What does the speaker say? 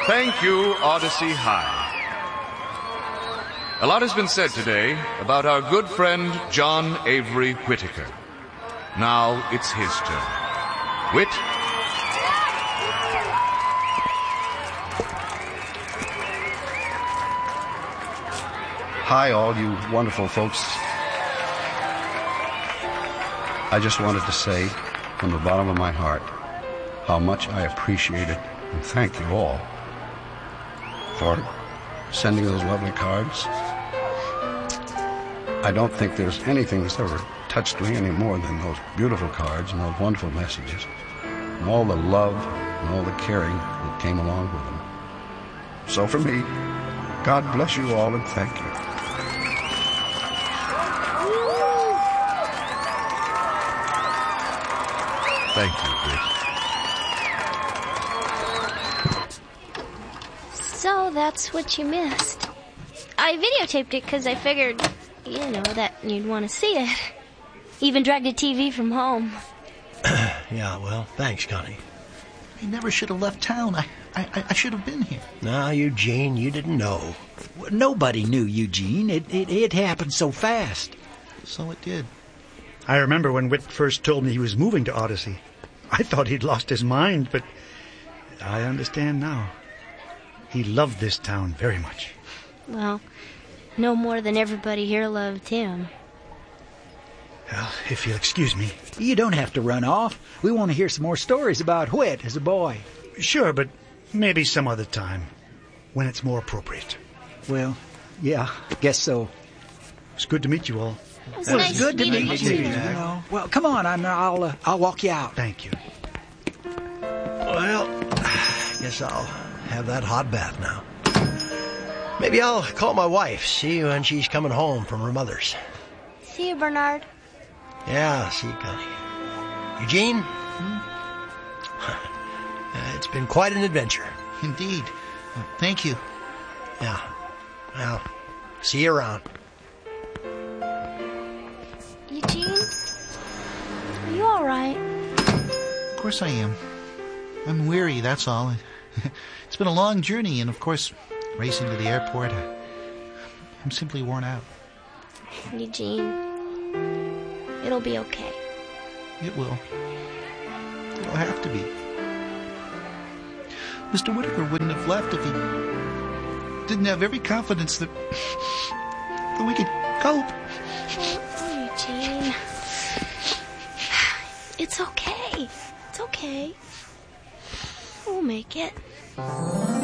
Thank you, Odyssey High. A lot has been said today about our good friend John Avery Whittaker. Now it's his turn. Whit? Hi, all you wonderful folks. I just wanted to say from the bottom of my heart how much I appreciate it, and thank you all for sending those lovely cards. I don't think there's anything that's ever touched me any more than those beautiful cards and those wonderful messages, and all the love and all the caring that came along with them. So for me, God bless you all and thank you. Thank you, Whit. So that's what you missed. I videotaped it because I figured, that you'd want to see it. Even dragged a TV from home. Yeah, well, thanks, Connie. I never should have left town. I should have been here. No, Eugene, you didn't know. Nobody knew, Eugene. It happened so fast. So it did. I remember when Whit first told me he was moving to Odyssey. I thought he'd lost his mind, but I understand now. He loved this town very much. Well, no more than everybody here loved him. Well, if you'll excuse me. You don't have to run off. We want to hear some more stories about Whit as a boy. Sure, but maybe some other time, when it's more appropriate. Well, yeah, I guess so. It's good to meet you all. It was nice good to meet you. too. Well, come on, I'll walk you out. Thank you. Well, guess I'll have that hot bath now. Maybe I'll call my wife, see when she's coming home from her mother's. See you, Bernard. Yeah, see you, Connie. Eugene? It's been quite an adventure. Indeed. Thank you. Yeah. Well, see you around. Eugene? Are you all right? Of course I am. I'm weary, that's all. It's been a long journey, and of course, racing to the airport, I'm simply worn out. Eugene, it'll be okay. It will. It'll have to be. Mr. Whittaker wouldn't have left if he didn't have every confidence that we could cope. Oh, Eugene. It's okay. It's okay. We'll make it.